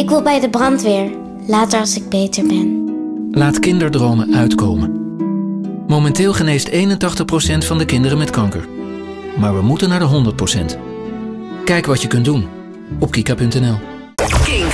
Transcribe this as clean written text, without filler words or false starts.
Ik wil bij de brandweer, later als ik beter ben. Laat kinderdromen uitkomen. Momenteel geneest 81% van de kinderen met kanker. Maar we moeten naar de 100%. Kijk wat je kunt doen op kika.nl.